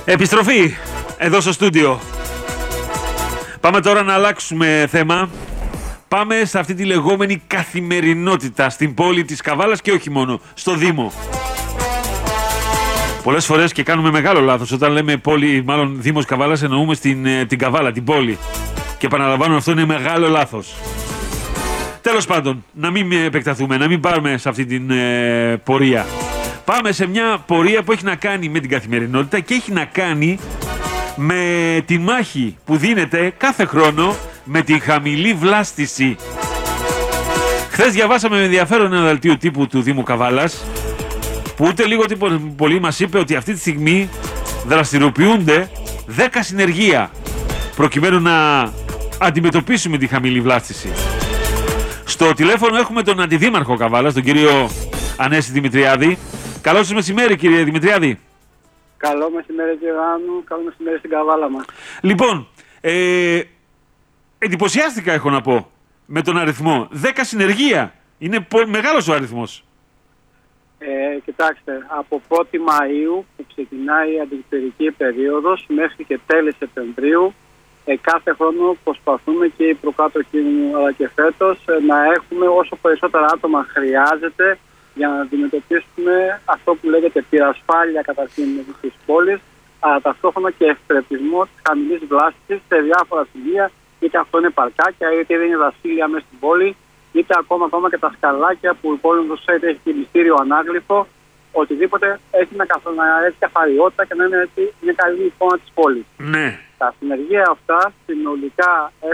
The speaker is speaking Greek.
Επιστροφή εδώ στο στούντιο. Πάμε τώρα να αλλάξουμε θέμα. Πάμε σε αυτή τη λεγόμενη καθημερινότητα στην πόλη της Καβάλας και όχι μόνο, στο Δήμο. Πολλές φορές και κάνουμε μεγάλο λάθος. Όταν λέμε πόλη, μάλλον Δήμος Καβάλας, εννοούμε την Καβάλα, την πόλη. Και επαναλαμβάνω, αυτό είναι μεγάλο λάθος. Τέλος πάντων, να μην επεκταθούμε, να μην πάρουμε σε αυτή την πορεία. Πάμε σε μια πορεία που έχει να κάνει με την καθημερινότητα και έχει να κάνει με τη μάχη που δίνεται κάθε χρόνο με τη χαμηλή βλάστηση. Χθες διαβάσαμε με ενδιαφέρον ένα δελτίο τύπου του Δήμου Καβάλας, που ούτε λίγο πολύ μας είπε ότι αυτή τη στιγμή δραστηριοποιούνται 10 συνεργεία προκειμένου να αντιμετωπίσουμε τη χαμηλή βλάστηση. Στο τηλέφωνο έχουμε τον Αντιδήμαρχο Καβάλας, τον κύριο Ανέση Δημητριάδη. Καλό σας μεσημέρι, κύριε Δημητριάδη. Καλό μεσημέρι, κύριε Γάνου. Καλό μεσημέρι στην Καβάλα μας. Λοιπόν, εντυπωσιάστηκα, έχω να πω, με τον αριθμό. 10 συνεργεία. Είναι μεγάλος ο αριθμός. Κοιτάξτε, από 1η Μαΐου που ξεκινάει η αντιπυρική περίοδος μέχρι και τέλη Σεπτεμβρίου, κάθε χρόνο προσπαθούμε και οι προκάτοχοι μου αλλά και φέτος να έχουμε όσο περισσότερα άτομα χρειάζεται για να αντιμετωπίσουμε αυτό που λέγεται πυρασφάλεια καταρχήν της πόλης, αλλά ταυτόχρονα και ευπρεπισμό της χαμηλής βλάστησης σε διάφορα σημεία, είτε αυτό είναι παρκάκια, είτε είναι δασίλεια μέσα στην πόλη, είτε ακόμα και τα σκαλάκια που η πόλη του είτε έχει και μυστήριο ανάγλυφο, οτιδήποτε έχει να έχει καθαριότητα και να είναι έτσι μια καλή εικόνα της πόλης. Ναι. Τα συνεργεία αυτά συνολικά